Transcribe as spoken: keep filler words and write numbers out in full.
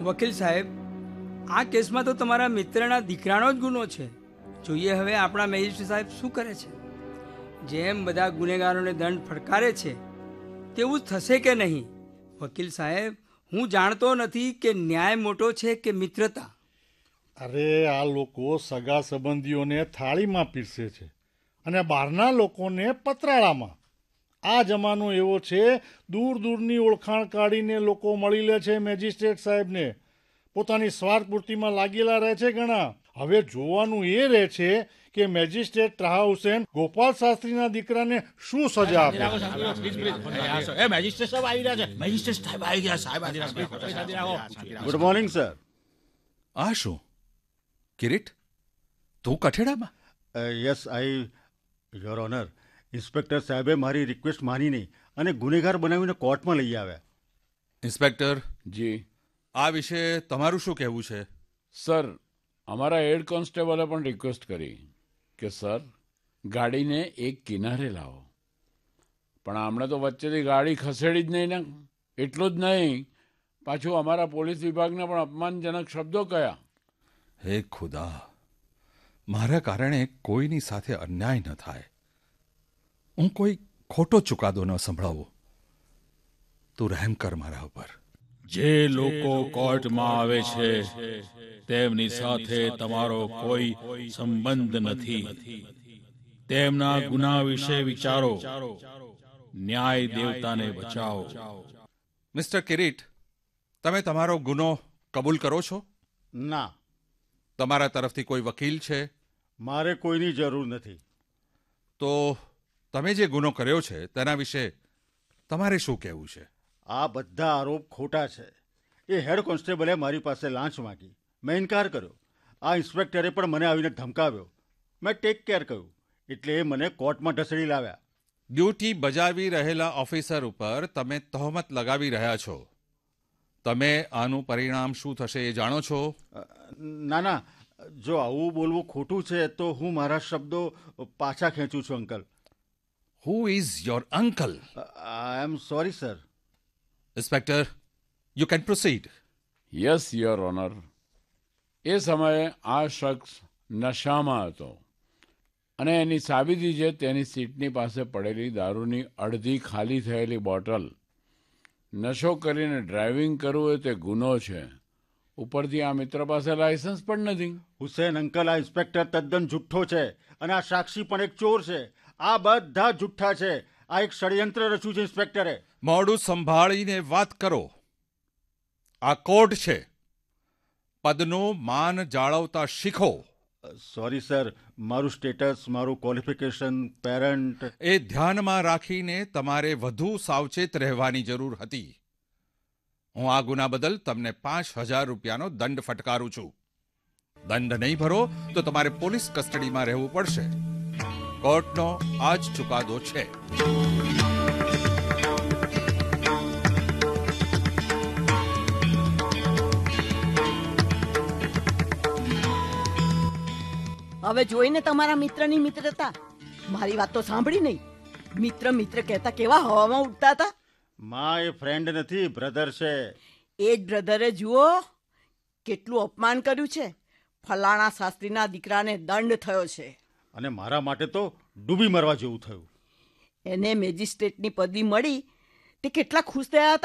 વકીલ સાહેબ, આ કેસમાં તો તમારા મિત્રના દીકરાનો જ ગુનો છે. જોઈએ હવે આપણા મેજિસ્ટ્રેટ સાહેબ શું કરે છે. જેમ બધા ગુનેગારોને દંડ ફટકારે છે તેવું જ થશે કે નહીં? વકીલ સાહેબ, હું જાણતો નથી કે ન્યાય મોટો છે કે મિત્રતા. અરે આ લોકો સગા સંબંધીઓને થાળીમાં પીરસે છે અને બહારના લોકોને પતરાળામાં. આ જમાનો એવો છે, દૂર દૂરની ઓળખાણ કાઢીને લોકો મળી લે છે મેજિસ્ટ્રેટ સાહેબને. પોતાની સ્વાર્થ પૂર્તિમાં લાગેલા રહે છે ઘણા. હવે જોવાનું એ રહે છે કે મેજિસ્ટ્રેટ ત્રાહા હુસેન ગોપાલ શાસ્ત્રીના દીકરાને શું સજા આપે. Good morning sir. આ શું કિરીટ, તું કઠેડામાં? Yes I your honour. Inspector સાહેબે મારી રિક્વેસ્ટ માની નહીં અને ગુનેગાર બનાવીને કોર્ટમાં લઈ આવ્યા. ઇન્સ્પેક્ટર જી આ વિશે તમારું શું કહેવું છે? સર, અમારા હેડ કોન્સ્ટેબલે પણ રિક્વેસ્ટ કરી કે સર ગાડીને એક કિનારે લાવો, પણ આમણે તો વચ્ચેથી ગાડી ખસેડી જ નહીં ને. એટલું જ નહીં, પાછું અમારા પોલીસ વિભાગને પણ અપમાનજનક શબ્દો કહ્યા. હે ખુદા, મારા કારણે કોઈની સાથે અન્યાય ન થાય. હું કોઈ ખોટો ચુકાદો ન સંભળાવું. તું રહેમ કર મારા ઉપર. જે લોકો કોર્ટમાં આવે છે તેમની સાથે તમારો કોઈ સંબંધ નથી. તેમના ગુના વિશે વિચારો. ન્યાય દેવતાને બચાવો. મિસ્ટર કિરીટ, તમે તમારો ગુનો કબૂલ કરો છો? ના, તમારા તરફથી કોઈ વકીલ છે? મારે કોઈની જરૂર નથી. તો તમે જે ગુનો કર્યો છે તેના વિશે તમારે શું કહેવું છે? આ બધા આરોપ ખોટા છે. એ હેડ કોન્સ્ટેબલે મારી પાસે લાંચ માંગી, મેં ઇનકાર કર્યો. આ ઇન્સ્પેક્ટરે પણ મને આવીને ધમકાવ્યો. મેં ટેક કેર કહ્યું, એટલે એ મને કોર્ટમાં ઢસડી લાવ્યા. ડ્યુટી બજાવી રહેલા ઓફિસર ઉપર તમે તહોમત લગાવી રહ્યા છો. તમે આનું પરિણામ શું થશે એ જાણો છો? ના ના, જો આવું બોલવું ખોટું છે તો હું મારા શબ્દો પાછા ખેંચું છું uncle. Who is your uncle? I am sorry sir. Inspector, you can proceed. Yes your honour. એ સમયે આ શખ્સ નશામાં હતો અને એની સાબિતી છે તેની સીટની પાસે પડેલી દારૂની અડધી ખાલી થયેલી બોટલ. નશો કરીને ડ્રાઇવિંગ કરવું એ તે ગુનો છે. ઉપરથી આ મિત્ર પાસે લાયસન્સ પણ નથી. હુસેન અંકલ, આ ઇન્સ્પેક્ટર તદ્દન જુઠ્ઠો છે અને આ સાક્ષી પણ એક ચોર છે. આ બધા જુઠ્ઠા છે. આ એક ષડયંત્ર રચ્યું છે ઇન્સ્પેક્ટરે. મોઢું સંભાળીને વાત કરો. આ કોર્ટ છે. પદનું માન જાળવતા શીખો. સોરી સર, મારું સ્ટેટસ, મારું ક્વોલિફિકેશન, પેરેન્ટ, એ ધ્યાનમાં રાખીને તમારે વધુ સાવચેત રહેવાની જરૂર હતી. હું આ ગુના બદલ તમને પાંચ હજાર રૂપિયાનો દંડ ફટકારું છું. દંડ નહીં ભરો તો તમારે પોલીસ કસ્ટડીમાં રહેવું પડશે. કોર્ટનો આ જ ચુકાદો છે. હવે જોઈને તમારા મિત્રની મિત્રતા. મારી વાત તો સાંભળી નહીં. મિત્ર મિત્ર કહેતા કેવા હવામાં ઉડતા હતા. માં એ ફ્રેન્ડ નથી, બ્રધર છે. એ જ બ્રધરે જુઓ કેટલું અપમાન કર્યું છે. ફલાણા શાસ્ત્રીના દીકરાને દંડ થયો છે અને મારા માટે તો ડૂબી મરવા જેવું થયું. એને મેજિસ્ટ્રેટની પદવી મળી તે કેટલા ખુશ થયા હતા.